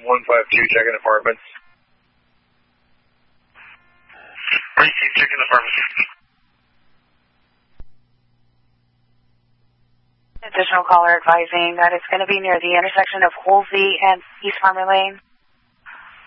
152, checking apartments. Receive, checking apartments. Additional caller advising that it's going to be near the intersection of Woolsey and East Farmer Lane.